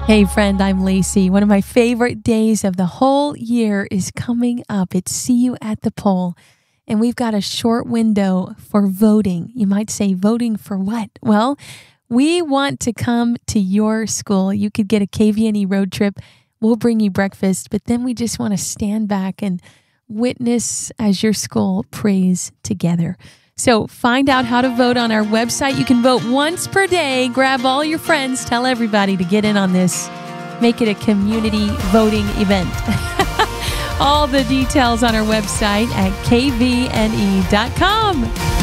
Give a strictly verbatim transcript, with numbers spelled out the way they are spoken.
Hey friend, I'm Lacey. One of my favorite days of the whole year is coming up. It's See You at the Poll. And we've got a short window for voting. You might say, voting for what? Well, we want to come to your school. You could get a K V N E road trip. We'll bring you breakfast, but then we just want to stand back and witness as your school prays together. So find out how to vote on our website. You can vote once per day. Grab all your friends. Tell everybody to get in on this. Make it a community voting event. All the details on our website at K V N E dot com.